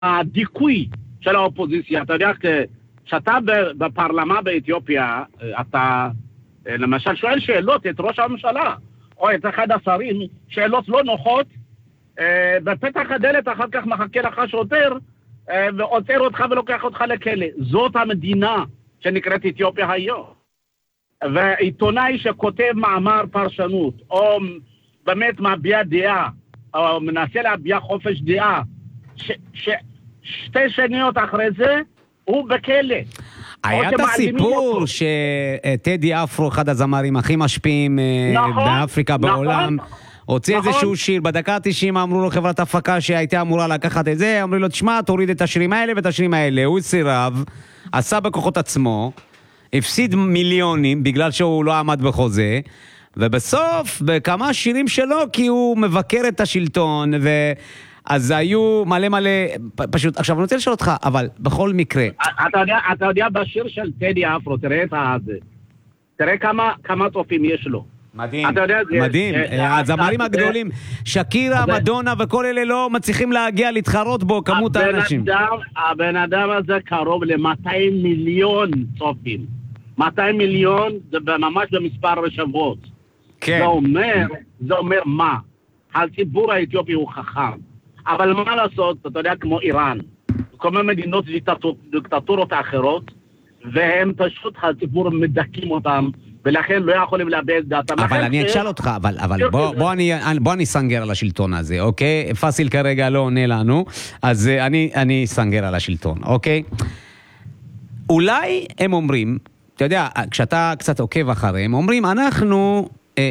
הדיכוי של האופוזיציה. אתה יודע, כשאתה בפרלמה באתיופיה, אתה למשל שואל שאלות את ראש הממשלה, או את אחד השרים, שאלות לא נוחות, בפתח הדלת אחר כך מחכה לך שוטר, ועוצר אותך ולוקח אותך לכלא. זאת המדינה שנקראת אתיופיה היום. ועיתונאי שכותב מאמר פרשנות, או באמת מביע דעה, או מנסה להביע חופש דעה, שתי שניות אחרי זה, הוא בכלא. היה את הסיפור שטדי אפרו, אחד הזמרים הכי משפיעים באפריקה, בעולם, הוציא איזשהו שיר, בדקה 90 אמרו לו חברת הפקה שהייתה אמורה לקחת את זה, אמרו לו, תשמע, תוריד את השירים האלה ואת השירים האלה. הוא סירב, עשה בכוחות עצמו, הפסיד מיליונים בגלל שהוא לא עמד בחוזה, ובסוף, בכמה שירים שלו, כי הוא מבקר את השלטון, אז היו מלא, פשוט, עכשיו אני רוצה לשאול אותך, אבל בכל מקרה... אתה יודע בשיר של טדי אפרו, תראה כמה צופים יש לו. מדהים, מדהים. הזמרים הגדולים, שקירה, מדונה וכל אלה לא מצליחים להגיע להתחרות בו, כמות האנשים. הבן אדם הזה קרוב ל-200 מיליון צופים. 200 מיליון זה ממש במספר שבועות. כן. זה אומר מה? הציבור האתיופי הוא חכם. אבל מה לעשות, אתה יודע, כמו איראן, כל מיני מדינות דיקטטורות האחרות, והם פשוט, הציבור מדכים אותם, ולכן לא יכולים לאבד דעתם. אבל אני אשאל אותך, אבל בוא אני סנגר על השלטון הזה, אוקיי? פאסיל כרגע לא עונה לנו, אז אני סנגר על השלטון, אוקיי? אולי הם אומרים, אתה יודע, כשאתה קצת עוקב אחריהם, אומרים, אנחנו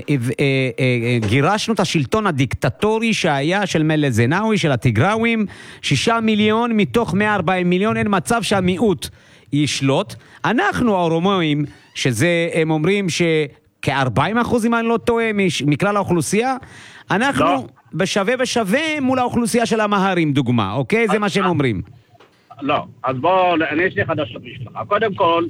גירשנו את השלטון הדיקטטורי שהיה של מלך זנאוי, של התיגראווים, 6 מיליון מתוך 140 מיליון, אין מצב שהמיעוט ישלוט. אנחנו האורומואים, שזה, הם אומרים שכ-40% אם אני לא טועה מכלל האוכלוסייה, אנחנו בשווה מול האוכלוסייה של המהרים, דוגמה, אוקיי? זה מה שהם אומרים. לא, אז בוא, יש לי חדשות בשבילך. קודם כל,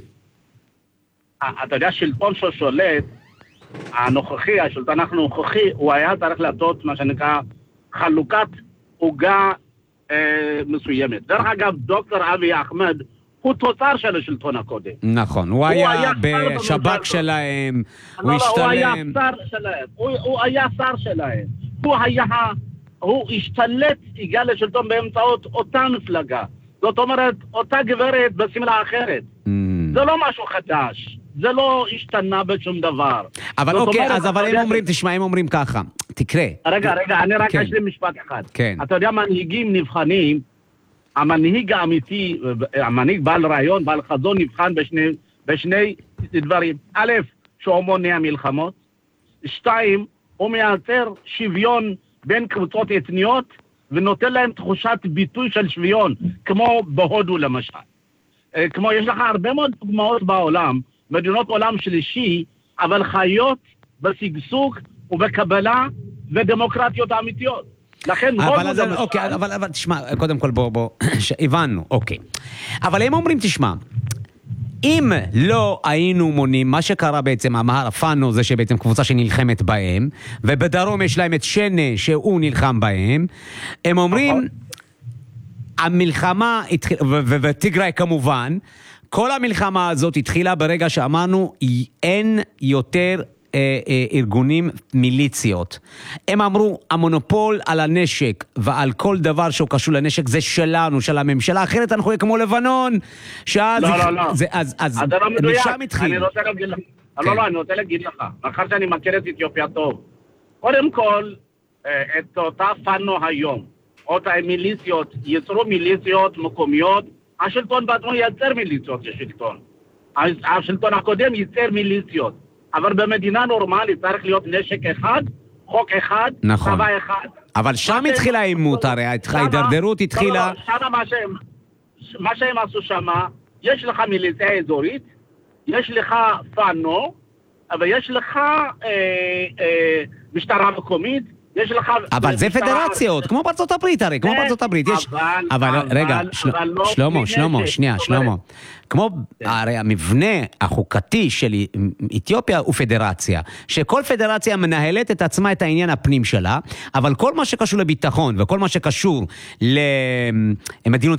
אתה יודע, שלטון ששולט, הנוכחי, השלטון הנוכחי, הוא היה צריך לעשות מה שנקרא חלוקת עוגה מסוימת. דרך אגב, דוקטור אבי אחמד הוא תוצר של השלטון הקודם. נכון, הוא היה בשב"כ שלהם, הוא השתלם. הוא היה שר שלהם. הוא השתלט, הגיע לשלטון באמצעות אותה מפלגה. זאת אומרת, אותה גברת בסמלה אחרת. זה לא משהו חדש. זה לא השתנה בשום דבר. אבל אוקיי, אז אבל הם אומרים, תשמע, הם אומרים ככה, תקרא. רגע, אני רק אשלים משפט אחד. אתה יודע, מנהיגים נבחנים, המנהיג האמיתי, המנהיג בעל רעיון, בעל חזון נבחן בשני דברים. א', שהוא מונע מלחמות. 2, הוא מייצר שוויון בין קבוצות אתניות, ונותן להם תחושת ביטוי של שוויון, כמו בהודו למשל. כמו יש לך הרבה מאוד דוגמאות בעולם, מדינות עולם שלישי, אבל חיות בשגשוג ובקבלה ודמוקרטיות האמיתיות. לכן אבל תשמע, קודם כל בוא, הבנו, אוקיי. אבל הם אומרים, תשמע, אם לא היינו מונים, מה שקרה בעצם, המהר הפאנו זה שבעצם קבוצה שנלחמת בהם, ובדרום יש להם את שנה שהוא נלחם בהם, הם אומרים, המלחמה, ותיגראי כמובן, כל המלחמה הזאת התחילה ברגע שאמרנו, אין יותר ארגונים מיליציות. הם אמרו, המונופול על הנשק ועל כל דבר שהוא קשור לנשק זה שלנו, של הממשלה, אחרת אנחנו כמו לבנון, שאז... לא. אז משם התחיל. אני רוצה להגיד לך, מאחר שאני מכיר את אתיופיה טוב, קודם כל, את אותה פאנו היום, אותה מיליציות, יצרו מיליציות מקומיות, השלטון בעצמו ייצר מיליציות לשלטון. השלטון הקודם ייצר מיליציות. אבל במדינה נורמלית צריך להיות נשק אחד, חוק אחד, צבא אחד. אבל שם התחילה העימות, הרי ההידרדרות התחילה... מה שהם עשו שם, יש לך מיליציה אזורית, יש לך פאנו, אבל יש לך משטרה מקומית, יש לך... אבל זה פדרציות, כמו בארצות הברית הרי, כמו בארצות הברית. אבל רגע, שלמה, שנייה, שלמה. כמו, הרי המבנה החוקתי של אתיופיה הוא פדרציה, שכל פדרציה מנהלת את עצמה את העניין הפנים שלה, אבל כל מה שקשור לביטחון וכל מה שקשור למדינות